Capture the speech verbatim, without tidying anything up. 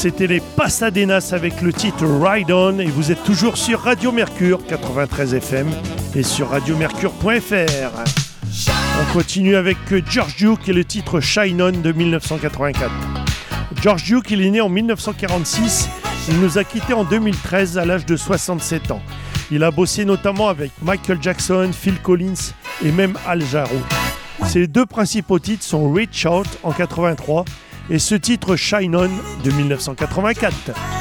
C'était les Pasadenas avec le titre Ride On et vous êtes toujours sur Radio Mercure quatre-vingt-treize F M et sur radio mercure point f r. On continue avec George Duke et le titre Shine On de dix-neuf cent quatre-vingt-quatre. George Duke, il est né en dix-neuf cent quarante-six, il nous a quittés en deux mille treize à l'âge de soixante-sept ans. Il a bossé notamment avec Michael Jackson, Phil Collins et même Al Jarreau. Ses deux principaux titres sont Reach Out en quatre-vingt-trois et ce titre Shine On de dix-neuf cent quatre-vingt-quatre.